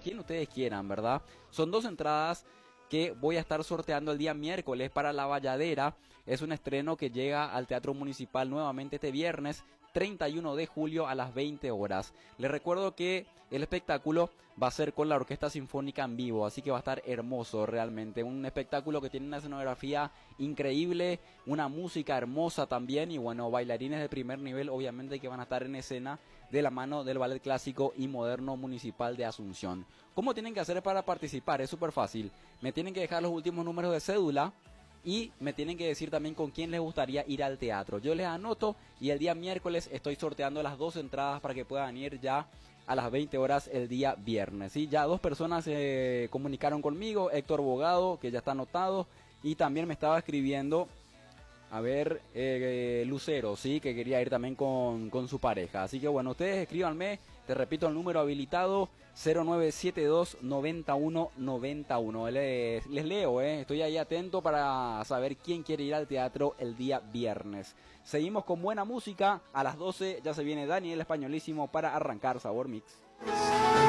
quien ustedes quieran, ¿verdad? Son 2 entradas que voy a estar sorteando el día miércoles para La Valladera. Es un estreno que llega al Teatro Municipal nuevamente este viernes 31 de julio a las 20 horas. Les recuerdo que el espectáculo va a ser con la Orquesta Sinfónica en vivo, así que va a estar hermoso realmente. Un espectáculo que tiene una escenografía increíble, una música hermosa también y bueno, bailarines de primer nivel obviamente que van a estar en escena de la mano del Ballet Clásico y Moderno Municipal de Asunción. ¿Cómo tienen que hacer para participar? Es súper fácil. Me tienen que dejar los últimos números de cédula y me tienen que decir también con quién les gustaría ir al teatro. Yo les anoto y el día miércoles estoy sorteando las 2 entradas para que puedan ir ya a las 20 horas el día viernes. ¿Sí? Ya 2 personas se comunicaron conmigo, Héctor Bogado, que ya está anotado, y también me estaba escribiendo, a ver, Lucero, sí, que quería ir también con su pareja. Así que bueno, ustedes escríbanme, te repito el número habilitado 0972 9191. Les leo, estoy ahí atento para saber quién quiere ir al teatro el día viernes. Seguimos con buena música, a las 12 ya se viene Daniel Españolísimo para arrancar Sabor Mix.